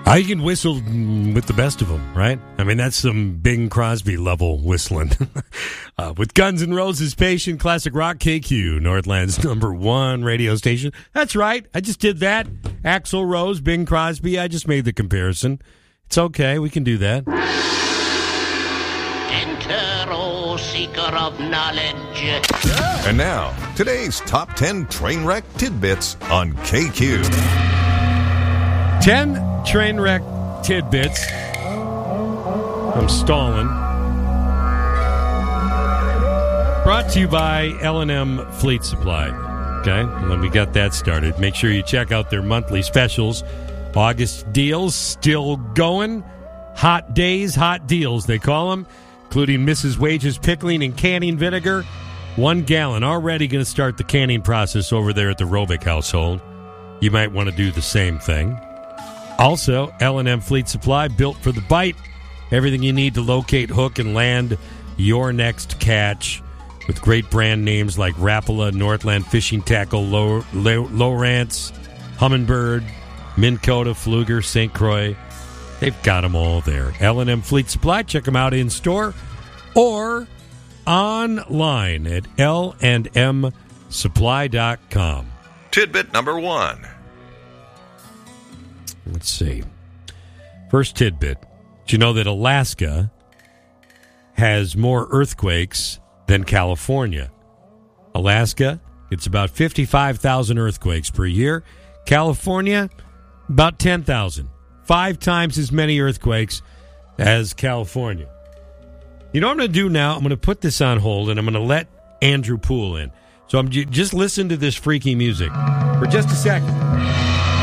I can whistle with the best of them, right? I mean, that's some Bing Crosby level whistling. With Guns N' Roses' Patient, classic rock, KQ, Northland's #1 radio station. That's right. I just did that. Axl Rose, Bing Crosby. I just made the comparison. It's okay. We can do that. Enter, O seeker of knowledge. And now, today's top 10 train wreck tidbits on KQ. 10 train wreck tidbits. I'm stalling. Brought to you by L&M Fleet Supply. Okay, when we got that started, make sure you check out their monthly specials. August deals still going. Hot days, hot deals, they call them, including Mrs. Wage's pickling and canning vinegar. 1 gallon. Already going to start the canning process over there at the Robic household. You might want to do the same thing. Also, L&M Fleet Supply, built for the bite. Everything you need to locate, hook, and land your next catch with great brand names like Rapala, Northland Fishing Tackle, Lowrance, Humminbird, Minn Kota, Fluger, St. Croix. They've got them all there. L&M Fleet Supply. Check them out in store or online at LandMSupply.com. Tidbit number 1. Let's see. First tidbit. Did you know that Alaska has more earthquakes than California? Alaska gets about 55,000 earthquakes per year. California, about 10,000. 5 times as many earthquakes as California. You know what I'm going to do now? I'm going to put this on hold, and I'm going to let Andrew Poole in. So just listen to this freaky music for just a second.